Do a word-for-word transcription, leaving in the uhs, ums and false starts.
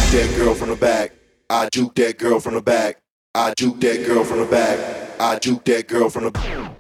that girl from the back. I juke that girl from the back. I juke that girl from the back. I juke that girl from the back.